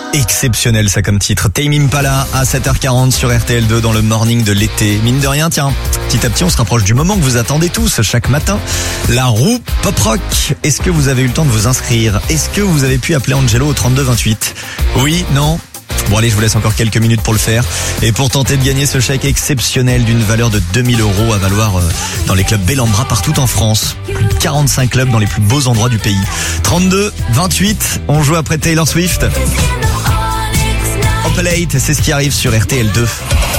Exceptionnel ça comme titre. Tame Impala à 7h40 sur RTL2 dans le morning de l'été. Mine de rien, tiens, petit à petit on se rapproche du moment que vous attendez tous chaque matin. La roue pop rock. Est-ce que vous avez eu le temps de vous inscrire? Est-ce que vous avez pu appeler Angelo au 3228? Oui, non? Bon allez, je vous laisse encore quelques minutes pour le faire. Et pour tenter de gagner ce chèque exceptionnel d'une valeur de 2000 € à valoir dans les clubs Bellambra partout en France. Plus de 45 clubs dans les plus beaux endroits du pays. 32-28, on joue après Taylor Swift. Opalate, c'est ce qui arrive sur RTL2.